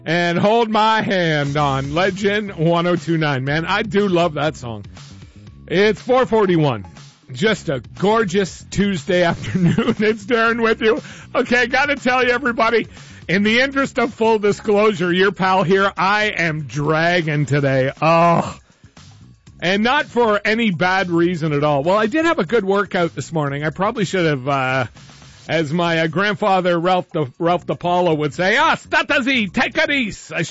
and Hold My Hand on Legend 1029. Man, I do love that song. It's 4:41. Just a gorgeous Tuesday afternoon. It's Darren with you. Okay, gotta tell you, everybody, in the interest of full disclosure, your pal here, I am dragging today. Oh, and not for any bad reason at all. Well, I did have a good workout this morning. I probably should have, as my grandfather Ralph DePaulo would say, stat easy, take it easy. I